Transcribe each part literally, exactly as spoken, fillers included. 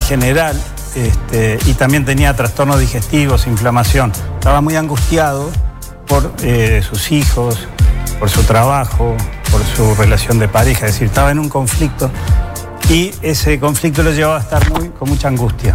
general, este, y también tenía trastornos digestivos, inflamación. Estaba muy angustiado por eh, sus hijos, por su trabajo, por su relación de pareja, es decir, estaba en un conflicto y ese conflicto lo llevaba a estar muy, con mucha angustia.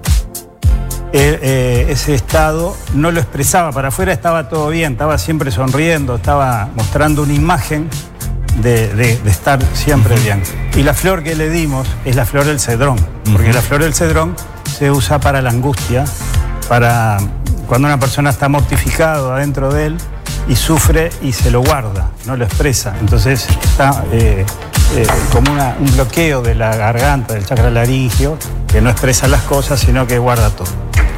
Eh, eh, ese estado no lo expresaba, para afuera estaba todo bien, estaba siempre sonriendo, estaba mostrando una imagen de, de, de estar siempre bien. Y la flor que le dimos es la flor del cedrón, porque la flor del cedrón se usa para la angustia, para cuando una persona está mortificado adentro de él y sufre y se lo guarda, no lo expresa. Entonces está eh, eh, como una, un bloqueo de la garganta, del chakra laringio, que no expresa las cosas, sino que guarda todo.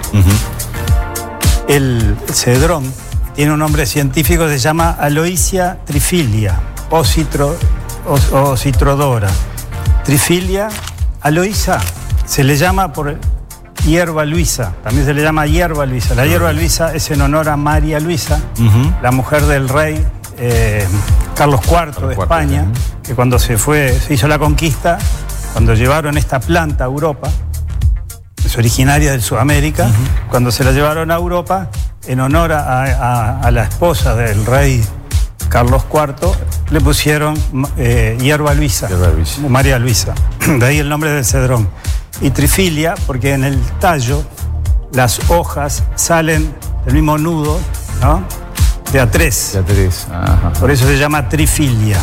Uh-huh. El cedrón tiene un nombre científico, se llama Aloysia trifilia o, citro, o, o citrodora. Trifilia, Aloysia, se le llama por hierba luisa, también se le llama hierba luisa. La hierba luisa es en honor a María Luisa, uh-huh. la mujer del rey eh, Carlos cuarto Carlos de España, cuarto, uh-huh. que cuando se fue, se hizo la conquista, cuando llevaron esta planta a Europa, es originaria de Sudamérica, uh-huh. cuando se la llevaron a Europa, en honor a, a, a la esposa del rey Carlos cuarto, le pusieron eh, hierba luisa, hierba luisa, María Luisa, de ahí el nombre del cedrón. Y trifilia, porque en el tallo las hojas salen del mismo nudo, ¿no? De a tres. De a tres. Ajá. Por eso se llama trifilia.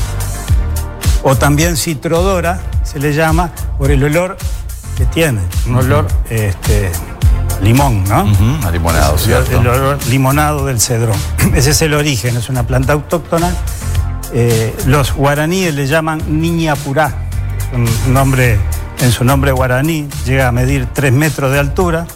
O también citrodora, se le llama por el olor que tiene, un olor uh-huh. este, limón, ¿no? Uh-huh. A limonado, ¿cierto? El, el olor limonado del cedrón. Ese es el origen, es una planta autóctona. Eh, los guaraníes le llaman niña purá, un nombre, en su nombre guaraní, llega a medir tres metros de altura,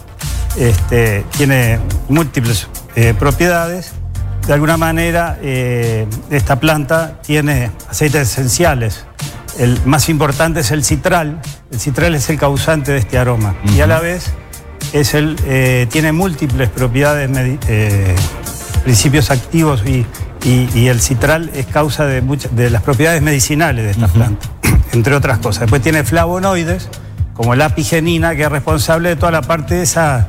este, tiene múltiples eh, propiedades. De alguna manera, eh, esta planta tiene aceites esenciales. El más importante es el citral. El citral es el causante de este aroma. Uh-huh. Y a la vez es el, eh, tiene múltiples propiedades, eh, principios activos y, y, y el citral es causa de, muchas, de las propiedades medicinales de esta uh-huh. planta, entre otras cosas. Después tiene flavonoides, como la apigenina, que es responsable de toda la parte de esa...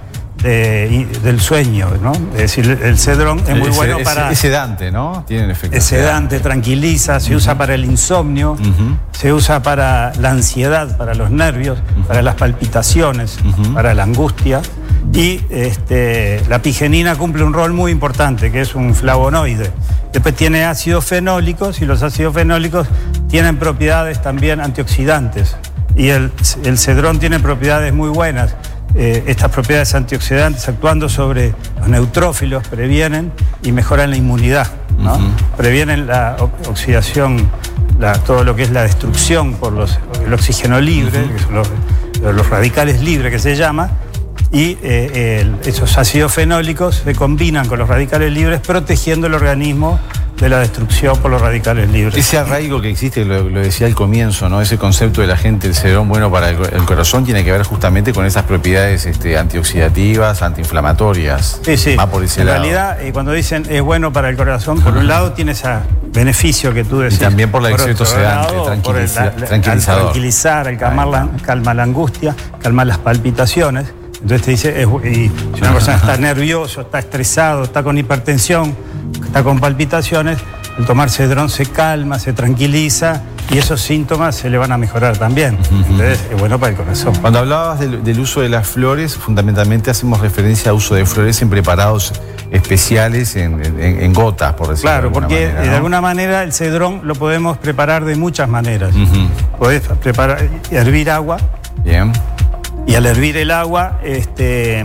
De, del sueño, ¿no? Es decir, el cedrón es muy es, bueno es, para... Es sedante, ¿no? Tiene un efecto Es sedante, tranquiliza, se uh-huh. usa para el insomnio, uh-huh. se usa para la ansiedad, para los nervios, uh-huh. para las palpitaciones, uh-huh. para la angustia. Y este, la apigenina cumple un rol muy importante, que es un flavonoide. Después tiene ácidos fenólicos y los ácidos fenólicos tienen propiedades también antioxidantes. Y el, el cedrón tiene propiedades muy buenas. Eh, estas propiedades antioxidantes actuando sobre los neutrófilos previenen y mejoran la inmunidad, ¿no? Uh-huh. Previenen la oxidación, la, todo lo que es la destrucción por los, el oxígeno libre, uh-huh. que son los, los radicales libres que se llama, y eh, el, esos ácidos fenólicos se combinan con los radicales libres protegiendo el organismo de la destrucción por los radicales libres. Ese arraigo que existe, lo, lo decía al comienzo, ¿no? Ese concepto de la gente, el cedrón bueno para el, el corazón, tiene que ver justamente con esas propiedades este, antioxidativas, antiinflamatorias. Sí, sí. Va por ese en lado. realidad, eh, cuando dicen es bueno para el corazón, por un lado tiene ese beneficio que tú decís. Y también por la exceso sedante, tranquiliza, la, tranquilizador. Al tranquilizar, al calmar la, calma la angustia, calmar las palpitaciones. Entonces te dice, es, y si una persona está nervioso, está estresado, está con hipertensión, está con palpitaciones, el tomar cedrón se calma, se tranquiliza y esos síntomas se le van a mejorar también. Uh-huh. Entonces es bueno para el corazón. Cuando hablabas del, del uso de las flores, fundamentalmente hacemos referencia al uso de flores en preparados especiales, en, en, en gotas, por decirlo claro, de alguna porque manera, ¿no? de alguna manera el cedrón lo podemos preparar de muchas maneras. Uh-huh. Podés preparar, hervir agua. Bien. Y al hervir el agua, este,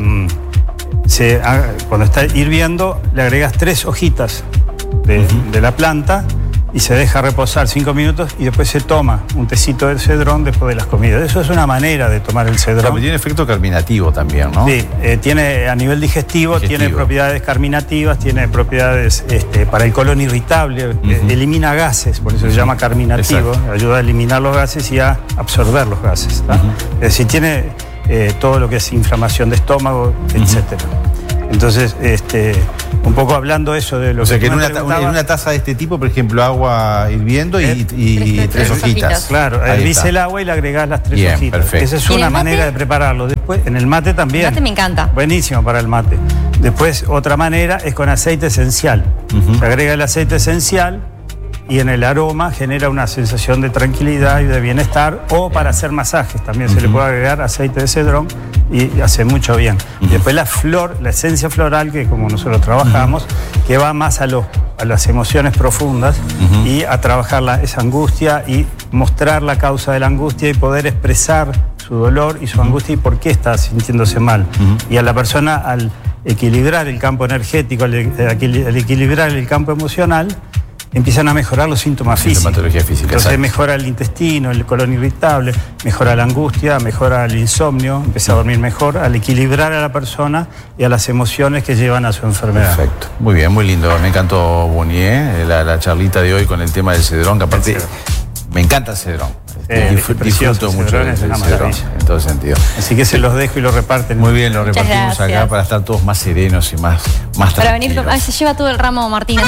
se, cuando está hirviendo, le agregas tres hojitas de, uh-huh. de la planta y se deja reposar cinco minutos y después se toma un tecito de cedrón después de las comidas. Eso es una manera de tomar el cedrón. Pero tiene efecto carminativo también, ¿no? Sí, eh, tiene a nivel digestivo, digestivo, tiene propiedades carminativas, tiene propiedades este, para el colon irritable, uh-huh. eh, elimina gases, por eso uh-huh. se llama carminativo, exacto. Ayuda a eliminar los gases y a absorber los gases. Uh-huh. Es decir, tiene eh, todo lo que es inflamación de estómago, uh-huh. etcétera. Entonces, este, un poco hablando eso de lo o sea, que, que en una, una, en una taza de este tipo, por ejemplo, agua hirviendo y, y, y tres, tres hojitas. hojitas. Claro, hervís el agua y le agregás las tres Bien, hojitas. Perfecto. Esa es una manera de prepararlo. Después, en el mate también. El mate me encanta. Buenísimo para el mate. Después, otra manera es con aceite esencial. Uh-huh. Se agrega el aceite esencial y en el aroma genera una sensación de tranquilidad y de bienestar, o para hacer masajes también uh-huh. se le puede agregar aceite de cedrón y hace mucho bien. Uh-huh. Y después la flor, la esencia floral, que como nosotros trabajamos, uh-huh. que va más a, los, a las emociones profundas uh-huh. y a trabajar la, esa angustia y mostrar la causa de la angustia y poder expresar su dolor y su angustia y por qué está sintiéndose mal. Uh-huh. Y a la persona, al equilibrar el campo energético, al, al equilibrar el campo emocional, empiezan a mejorar los síntomas físicos. Física, Entonces exacto. mejora el intestino, el colon irritable, mejora la angustia, mejora el insomnio, empieza a dormir mejor, al equilibrar a la persona y a las emociones que llevan a su enfermedad. Perfecto. Muy bien, muy lindo. Me encantó, Bonnier, la, la charlita de hoy con el tema del cedrón, que aparte me encanta el cedrón. Eh, Disfr disfruto mucho del cedrón, en todo sentido. Así que se los dejo y lo reparten. Muy bien, lo repartimos acá para estar todos más serenos y más, más para tranquilos. venir, se lleva todo el ramo, Martín.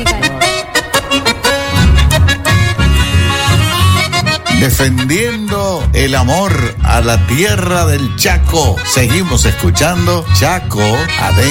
Defendiendo el amor a la tierra del Chaco. Seguimos escuchando Chaco Adentro.